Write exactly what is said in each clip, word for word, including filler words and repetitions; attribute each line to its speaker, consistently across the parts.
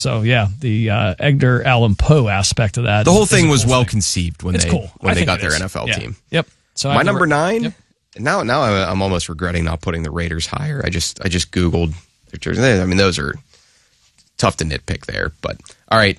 Speaker 1: So, yeah, the uh, Edgar Allan Poe aspect of that.
Speaker 2: The
Speaker 1: is,
Speaker 2: whole thing
Speaker 1: cool
Speaker 2: was well
Speaker 1: thing.
Speaker 2: conceived when
Speaker 1: it's
Speaker 2: they
Speaker 1: cool.
Speaker 2: when
Speaker 1: I
Speaker 2: they
Speaker 1: think
Speaker 2: got
Speaker 1: it
Speaker 2: their
Speaker 1: is.
Speaker 2: N F L
Speaker 1: yeah.
Speaker 2: team.
Speaker 1: Yep. So
Speaker 2: My number
Speaker 1: re-
Speaker 2: nine.
Speaker 1: Yep.
Speaker 2: Now, now I'm almost regretting not putting the Raiders higher. I just I just Googled their jerseys. I mean, those are tough to nitpick there. But all right,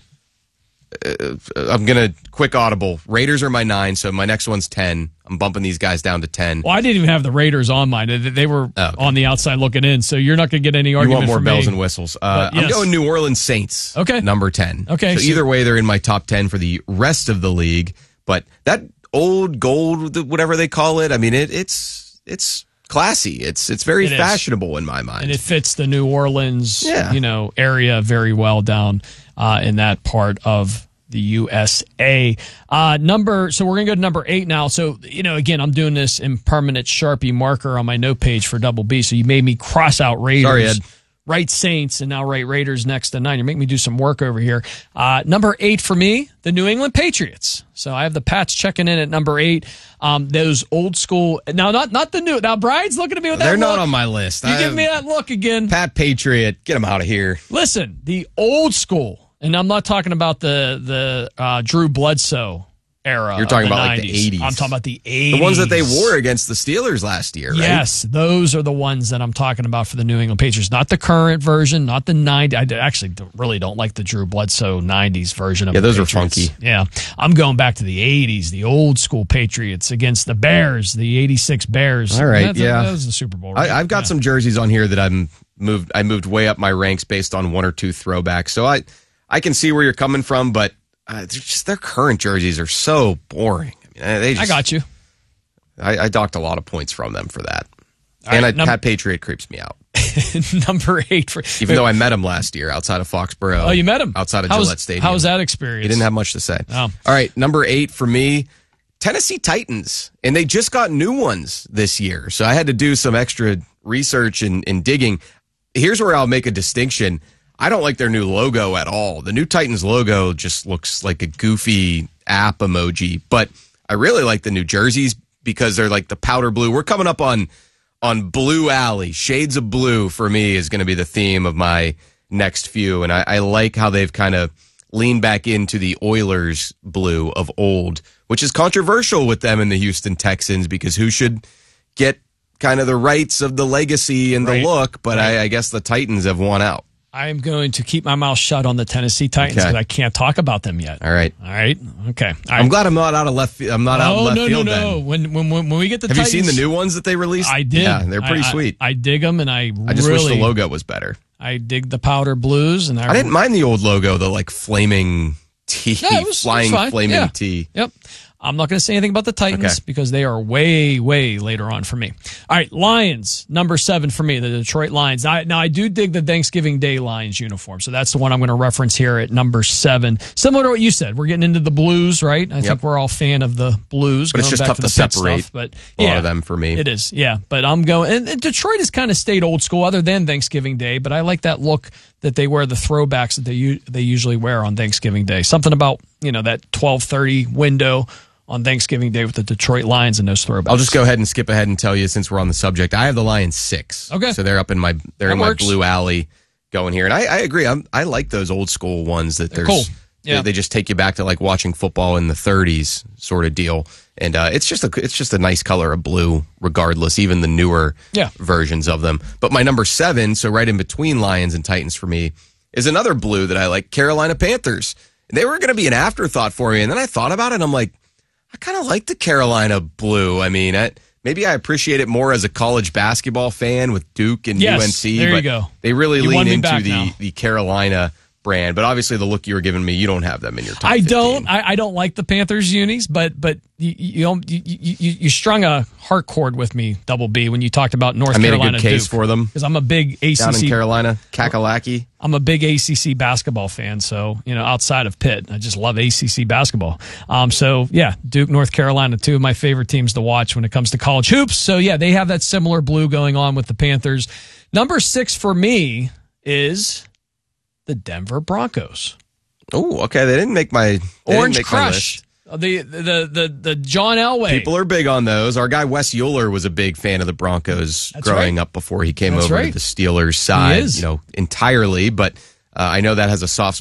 Speaker 2: uh, I'm gonna quick audible. Raiders are my nine, so my next one's ten. I'm bumping these guys down to ten.
Speaker 1: Well, I didn't even have the Raiders on mine. They- They were
Speaker 2: Oh, okay.
Speaker 1: on the outside looking in, so you're not going to get any
Speaker 2: You
Speaker 1: argument
Speaker 2: want more
Speaker 1: from
Speaker 2: bells
Speaker 1: me.
Speaker 2: and whistles? Uh,
Speaker 1: But yes.
Speaker 2: I'm going New Orleans Saints.
Speaker 1: Okay.
Speaker 2: Number ten.
Speaker 1: Okay,
Speaker 2: So
Speaker 1: so-
Speaker 2: either way, they're in my top ten for the rest of the league. But that old gold, whatever they call it, I mean, it, it's it's classy. It's it's very
Speaker 1: It is.
Speaker 2: fashionable in my mind.
Speaker 1: And it fits the New Orleans,
Speaker 2: Yeah.
Speaker 1: you know, area very well down uh, in that part of the U S A. Uh, number, so we're going to go to number eight now. So, you know, again, I'm doing this in permanent Sharpie marker on my note page for Double B. So you made me cross out Raiders.
Speaker 2: Sorry, Ed.
Speaker 1: Write Saints and now write Raiders next to nine. You're making me do some work over here. Uh, number eight for me, the New England Patriots. So I have the Pats checking in at number eight. Um, those old school, now not not the new. Now Brian's looking at me with that
Speaker 2: They're
Speaker 1: look.
Speaker 2: not on my list.
Speaker 1: You
Speaker 2: I
Speaker 1: give
Speaker 2: have
Speaker 1: me that look again.
Speaker 2: Pat Patriot, get him out of here.
Speaker 1: Listen, the old school, and I'm not talking about the the uh, Drew Bledsoe era.
Speaker 2: You're talking
Speaker 1: of the
Speaker 2: about like
Speaker 1: nineties.
Speaker 2: the eighties.
Speaker 1: I'm talking about the eighties.
Speaker 2: The ones that they wore against the Steelers last year, right?
Speaker 1: Yes, those are the ones that I'm talking about for the New England Patriots. Not the current version, not the nineties. I actually don't- really don't like the Drew Bledsoe nineties version of
Speaker 2: Yeah,
Speaker 1: the
Speaker 2: those are
Speaker 1: Patriots.
Speaker 2: funky.
Speaker 1: Yeah, I'm going back to the eighties, the old school Patriots against the Bears, the eighty-six Bears.
Speaker 2: All right,
Speaker 1: That's-
Speaker 2: yeah.
Speaker 1: That was the Super Bowl, right?
Speaker 2: I, I've got
Speaker 1: Yeah.
Speaker 2: some jerseys on here that I'm moved. I moved way up my ranks based on one or two throwbacks. So I, I can see where you're coming from, but uh, they're just their current jerseys are so boring. I mean, they just,
Speaker 1: I got you.
Speaker 2: I, I docked a lot of points from them for that.
Speaker 1: All
Speaker 2: and
Speaker 1: right,
Speaker 2: I,
Speaker 1: num-
Speaker 2: Pat Patriot creeps me out,
Speaker 1: Number eight for
Speaker 2: even though I met him last year outside of Foxborough.
Speaker 1: Oh, you met him
Speaker 2: outside of
Speaker 1: How was-
Speaker 2: Gillette Stadium.
Speaker 1: How was that experience?
Speaker 2: He didn't have much to say.
Speaker 1: Oh.
Speaker 2: All right, number eight for me, Tennessee Titans. And they just got new ones this year. So I had to do some extra research and, and digging. Here's where I'll make a distinction. I don't like their new logo at all. The new Titans logo just looks like a goofy app emoji. But I really like the new jerseys because they're like the powder blue. We're coming up on on Blue Alley. Shades of blue for me is going to be the theme of my next few. And I, I like how they've kind of leaned back into the Oilers blue of old, which is controversial with them and the Houston Texans because who should get kind of the rights of the legacy and
Speaker 1: Right.
Speaker 2: the look? But
Speaker 1: Right.
Speaker 2: I, I guess the Titans have won out.
Speaker 1: I'm going to keep my mouth shut on the Tennessee Titans
Speaker 2: Okay.
Speaker 1: because I can't talk about them yet.
Speaker 2: All right.
Speaker 1: All right. Okay. All right.
Speaker 2: I'm glad I'm not out of left. I'm not out of
Speaker 1: Oh
Speaker 2: left
Speaker 1: no no
Speaker 2: field.
Speaker 1: no!
Speaker 2: Then.
Speaker 1: When, when when when we get the
Speaker 2: Have
Speaker 1: Titans,
Speaker 2: you seen the new ones that they released?
Speaker 1: I did.
Speaker 2: Yeah, they're pretty
Speaker 1: I- I-
Speaker 2: sweet.
Speaker 1: I, dig them, and I
Speaker 2: I just
Speaker 1: really
Speaker 2: wish the logo was better.
Speaker 1: I dig the powder blues, and I,
Speaker 2: I didn't mind the old logo, the like flaming T,
Speaker 1: No, it was- it was
Speaker 2: flying
Speaker 1: fine.
Speaker 2: flaming
Speaker 1: Yeah.
Speaker 2: T.
Speaker 1: Yep. I'm not going to say anything about the Titans
Speaker 2: Okay.
Speaker 1: because they are way, way later on for me. All right, Lions, number seven for me, the Detroit Lions. I, now, I do dig the Thanksgiving Day Lions uniform, so that's the one I'm going to reference here at number seven. Similar to what you said, we're getting into the blues, right? I think we're all fan of the blues.
Speaker 2: But it's
Speaker 1: going
Speaker 2: just
Speaker 1: back
Speaker 2: tough
Speaker 1: to
Speaker 2: to
Speaker 1: the pit
Speaker 2: separate
Speaker 1: stuff, but
Speaker 2: a lot
Speaker 1: yeah,
Speaker 2: of them for me.
Speaker 1: It is, yeah. But I'm going, and, and Detroit has kind of stayed old school other than Thanksgiving Day, but I like that look that they wear, the throwbacks that they u- they usually wear on Thanksgiving Day. Something about, you know, that twelve thirty window on Thanksgiving Day with the Detroit Lions and those throwbacks.
Speaker 2: I'll just go ahead and skip ahead and tell you since we're on the subject. I have the Lions six.
Speaker 1: Okay.
Speaker 2: So they're up in my they're
Speaker 1: That
Speaker 2: in
Speaker 1: works.
Speaker 2: my blue alley going here. And I, I agree. I'm, I like those old school ones that
Speaker 1: They're
Speaker 2: there's
Speaker 1: cool. Yeah.
Speaker 2: they, they just take you back to like watching football in the thirties sort of deal. And uh, it's just a it's just a nice color of blue regardless, even the newer
Speaker 1: Yeah.
Speaker 2: versions of them. But my number seven, so right in between Lions and Titans for me, is another blue that I like, Carolina Panthers. They were going to be an afterthought for me. And then I thought about it and I'm like, I kind of like the Carolina blue. I mean, I, maybe I appreciate it more as a college basketball fan with Duke and
Speaker 1: Yes,
Speaker 2: U N C.
Speaker 1: there you
Speaker 2: but
Speaker 1: go.
Speaker 2: They really
Speaker 1: You
Speaker 2: lean
Speaker 1: won me
Speaker 2: into
Speaker 1: back
Speaker 2: the,
Speaker 1: now.
Speaker 2: the Carolina brand. But obviously, the look you were giving me, you don't have them in your top
Speaker 1: I
Speaker 2: fifteen.
Speaker 1: don't. I, I don't like the Panthers unis, but but you you, don't- you you you you strung a heart chord with me, Double B, when you talked about North
Speaker 2: I made
Speaker 1: Carolina
Speaker 2: a good case
Speaker 1: Duke,
Speaker 2: for them
Speaker 1: because I'm a big A
Speaker 2: down in
Speaker 1: C C.
Speaker 2: Carolina, Kakalaki.
Speaker 1: I'm a big A C C basketball fan, so you know, outside of Pitt, I just love A C C basketball. Um, so yeah, Duke, North Carolina, two of my favorite teams to watch when it comes to college hoops. So yeah, they have that similar blue going on with the Panthers. Number six for me is the Denver Broncos.
Speaker 2: Oh, okay. They didn't make my they didn't
Speaker 1: Orange
Speaker 2: make my
Speaker 1: Crush.
Speaker 2: list.
Speaker 1: The, the the the John Elway.
Speaker 2: People are big on those. Our guy Wes Euler was a big fan of the Broncos
Speaker 1: That's
Speaker 2: growing
Speaker 1: right.
Speaker 2: up before he came
Speaker 1: That's
Speaker 2: over
Speaker 1: right.
Speaker 2: to the Steelers side,
Speaker 1: is.
Speaker 2: you know, entirely. But Uh, I know that has a soft